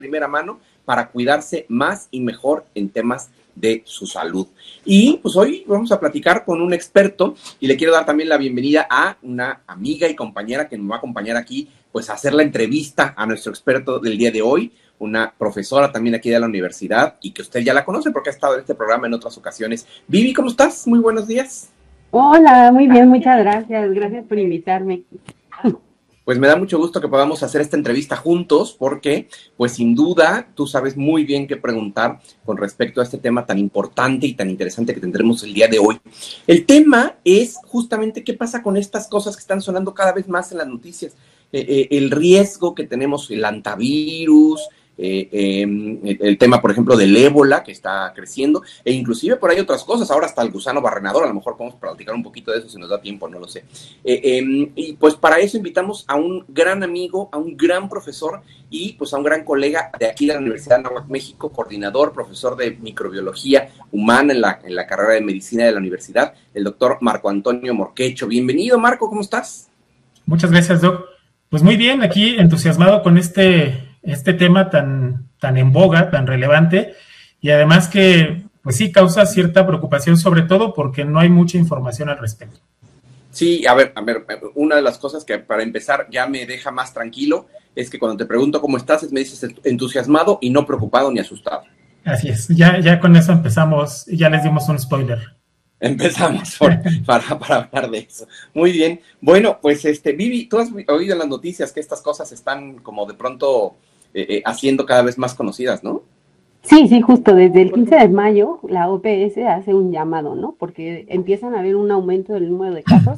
primera mano para cuidarse más y mejor en temas de su salud. Y pues hoy vamos a platicar con un experto y le quiero dar también la bienvenida a una amiga y compañera que nos va a acompañar aquí pues a hacer la entrevista a nuestro experto del día de hoy, una profesora también aquí de la universidad y que usted ya la conoce porque ha estado en este programa en otras ocasiones. Vivi, ¿cómo estás? Muy buenos días. Hola, muy bien, muchas gracias. Gracias por invitarme. Pues me da mucho gusto que podamos hacer esta entrevista juntos porque, pues sin duda, tú sabes muy bien qué preguntar con respecto a este tema tan importante y tan interesante que tendremos el día de hoy. El tema es justamente qué pasa con estas cosas que están sonando cada vez más en las noticias. El riesgo que tenemos, el antivirus, el tema, por ejemplo, del ébola que está creciendo, e inclusive por ahí otras cosas, ahora hasta el gusano barrenador, a lo mejor podemos platicar un poquito de eso si nos da tiempo, no lo sé. Y pues para eso invitamos a un gran amigo, a un gran profesor y pues a un gran colega de aquí de la Universidad de Anáhuac, México, coordinador, profesor de microbiología humana en la carrera de medicina de la universidad, el doctor Marco Antonio Morquecho. Bienvenido, Marco, ¿cómo estás? Muchas gracias, Doc. Pues muy bien, aquí entusiasmado con este tema tan en boga, tan relevante, y además que, pues sí, causa cierta preocupación, sobre todo porque no hay mucha información al respecto. Sí, a ver, una de las cosas que para empezar ya me deja más tranquilo es que cuando te pregunto cómo estás, me dices entusiasmado y no preocupado ni asustado. Así es, ya con eso empezamos, ya les dimos un spoiler. Empezamos para hablar de eso. Muy bien. Bueno, pues Vivi, tú has oído en las noticias que estas cosas están como de pronto haciendo cada vez más conocidas, ¿no? Sí, justo desde el 15 de mayo la OPS hace un llamado, ¿no? Porque empiezan a haber un aumento del número de casos,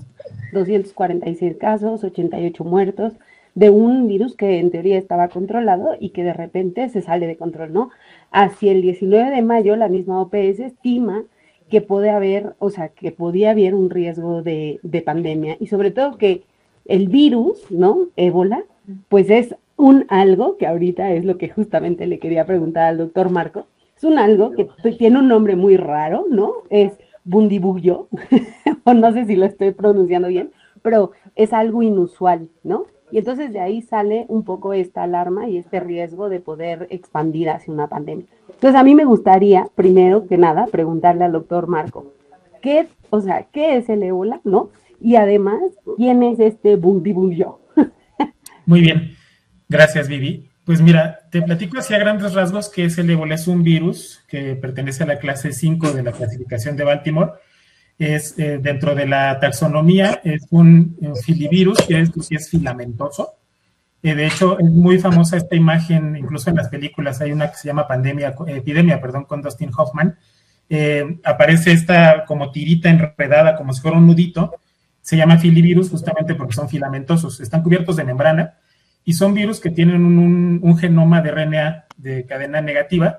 246 casos, 88 muertos, de un virus que en teoría estaba controlado y que de repente se sale de control, ¿no? Hacia el 19 de mayo la misma OPS estima que podía haber un riesgo de pandemia y sobre todo que el virus, ¿no? Ébola, pues es un algo, que ahorita es lo que justamente le quería preguntar al doctor Marco, es un algo que tiene un nombre muy raro, ¿no? Es Bundibugyo, o no sé si lo estoy pronunciando bien, pero es algo inusual, ¿no? Y entonces de ahí sale un poco esta alarma y este riesgo de poder expandir hacia una pandemia. Entonces a mí me gustaría, primero que nada, preguntarle al doctor Marco, ¿qué es el ébola, no? Y además, ¿quién es este Bundibugyo? Muy bien, gracias, Vivi. Pues mira, te platico así a grandes rasgos que es el ébola. Es un virus que pertenece a la clase 5 de la clasificación de Baltimore. Es dentro de la taxonomía, es un filivirus que es filamentoso. De hecho, es muy famosa esta imagen, incluso en las películas. Hay una que se llama Epidemia, con Dustin Hoffman. Aparece esta como tirita enredada, como si fuera un nudito. Se llama filivirus justamente porque son filamentosos. Están cubiertos de membrana y son virus que tienen un genoma de RNA de cadena negativa.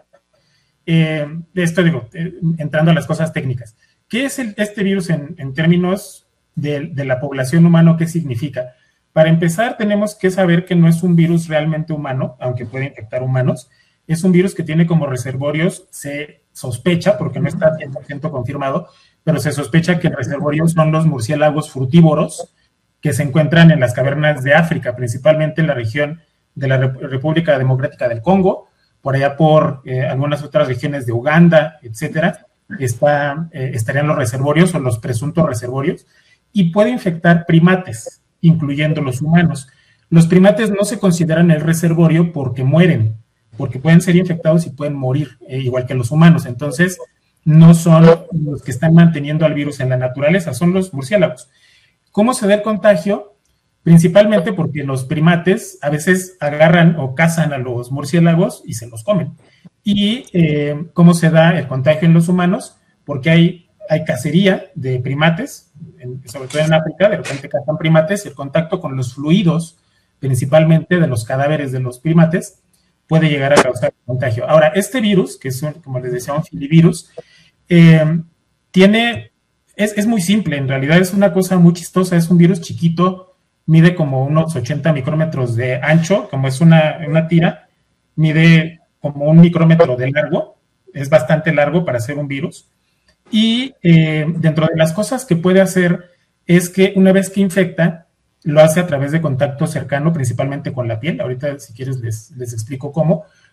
Entrando a las cosas técnicas. ¿Qué es este virus en términos de la población humana? ¿Qué significa? Para empezar, tenemos que saber que no es un virus realmente humano, aunque puede infectar humanos. Es un virus que tiene como reservorios, se sospecha, porque no está 100% confirmado, pero se sospecha que el reservorio son los murciélagos frutívoros que se encuentran en las cavernas de África, principalmente en la región de la República Democrática del Congo, por allá por algunas otras regiones de Uganda, etcétera, estarían los reservorios o los presuntos reservorios, y puede infectar primates, incluyendo los humanos. Los primates no se consideran el reservorio porque mueren, porque pueden ser infectados y pueden morir, igual que los humanos. Entonces, no son los que están manteniendo al virus en la naturaleza, son los murciélagos. ¿Cómo se da el contagio? Principalmente porque los primates a veces agarran o cazan a los murciélagos y se los comen. ¿Y cómo se da el contagio en los humanos? Porque hay cacería de primates, sobre todo en África, de repente cazan primates y el contacto con los fluidos, principalmente de los cadáveres de los primates, puede llegar a causar contagio. Ahora, este virus, que es, como les decía, un filivirus, es muy simple, en realidad es una cosa muy chistosa, es un virus chiquito, mide como unos 80 micrómetros de ancho, como es una tira, mide como 1 micrómetro de largo, es bastante largo para ser un virus, y dentro de las cosas que puede hacer es que una vez que infecta, lo hace a través de contacto cercano, principalmente con la piel. Ahorita, si quieres, les explico cómo.